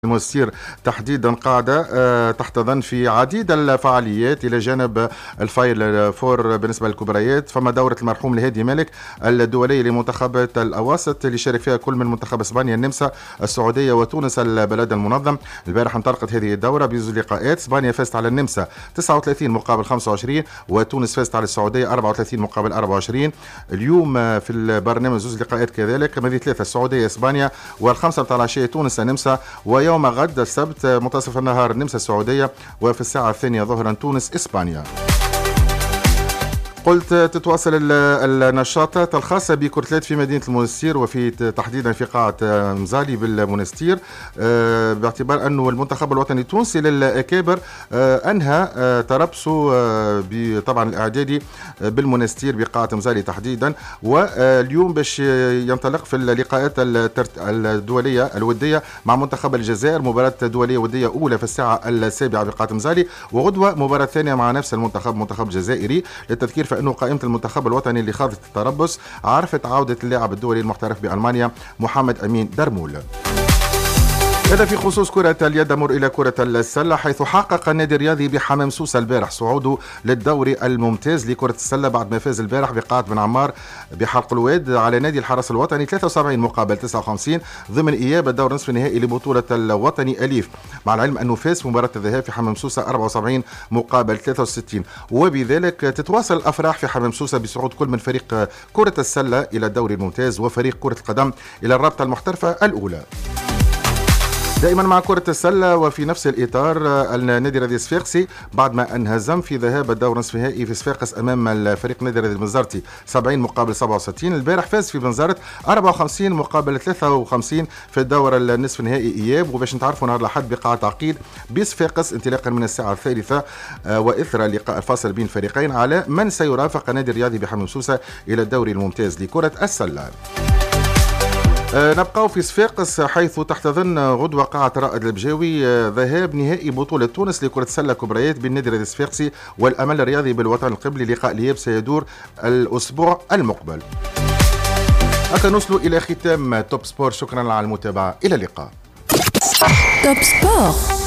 المستير تحديدا قاعدة تحتضن في عديد الفعاليات إلى جانب الفايل فور بالنسبة للكبريات. فما دورة المرحوم الهادي مالك الدولية لمنتخبات الأواسط اللي شارك فيها كل من منتخب إسبانيا، النمسا، السعودية وتونس البلد المنظم. البارح انطلقت هذه الدورة بزوج لقاءات. إسبانيا فازت على النمسا 39 مقابل 25، وتونس فازت على السعودية 34 مقابل 24. اليوم في البرنامج زوج لقاءات كذلك، هذه ثلاثة: السعودية إسبانيا، والخمسة متاع العشية تونس النمسا، ويوم غد السبت منتصف النهار النمسا السعودية، وفي الساعة 2 ظهرا تونس إسبانيا. قلت تتواصل النشاطات الخاصة بكرة في مدينة المنستير، وفي تحديدا في قاعة مزالي بالمنستير، باعتبار أنه المنتخب الوطني التونسي للأكابر أنهى تربصه طبعا الإعدادي بالمنستير بقاعة مزالي تحديدا. واليوم باش ينطلق في اللقاءات الدولية الودية مع منتخب الجزائر، مباراة دولية ودية أولى في الساعة 7 بقاعة مزالي، وغدوة مباراة ثانية مع نفس المنتخب، منتخب جزائري. للتذكير فإنه قائمة المنتخب الوطني اللي خاضت التربص عرفت عودة اللاعب الدولي المحترف بألمانيا محمد أمين درمول. هذا في خصوص كرة اليد. أمر إلى كرة السلة، حيث حقق النادي الرياضي بحمام سوسة البارح صعوده للدوري الممتاز لكرة السلة بعد ما فاز البارح بقاعة بن عمار بحلق الواد على نادي الحرس الوطني 73 مقابل 59 ضمن إياب الدور نصف النهائي لبطولة الوطني أليف، مع العلم أنه فاز في مباراة الذهاب في حمام سوسة 74 مقابل 63. وبذلك تتواصل الأفراح في حمام سوسة بصعود كل من فريق كرة السلة إلى الدوري الممتاز وفريق كرة القدم إلى الرابطة المحترفة الأولى. دائما مع كرة السلة وفي نفس الإطار، النادي الرياضي الصفاقسي بعد ما انهزم في ذهاب الدور نصف النهائي في صفاقس أمام الفريق النادي الرياضي البنزرتي 70 مقابل 67، البارح فاز في بنزرت 54 مقابل 53 في الدور النصف النهائي إياب. وباش نتعرفوا نهار الأحد بقاعة عقيد بصفاقس انطلاقا من الساعة 3 وإثر اللقاء الفاصل بين الفريقين على من سيرافق النادي الرياضي بحمام سوسة إلى الدوري الممتاز لكرة السلة. نبقى في صفاقس، حيث تحتضن غدوة قاعة رائد البجاوي ذهاب نهائي بطولة تونس لكرة السلة كبريات بين النادي الرياضي الصفاقسي والأمل الرياضي بالوطن القبلي. لقاء الإياب سيدور الأسبوع المقبل. حتى نوصلوا إلى ختام توب سبور. شكرا على المتابعة، إلى اللقاء. توب سبور.